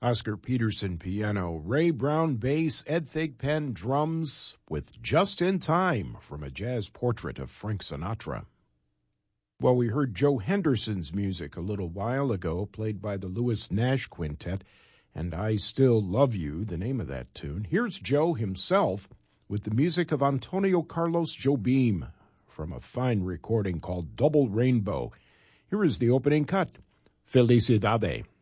Oscar Peterson piano, Ray Brown bass, Ed Thigpen drums, with Just in Time from a jazz portrait of Frank Sinatra. Well, we heard Joe Henderson's music a little while ago, played by the Lewis Nash Quintet, and I Still Love You, the name of that tune. Here's Joe himself with the music of Antonio Carlos Jobim from a fine recording called Double Rainbow. Here is the opening cut, Felicidade.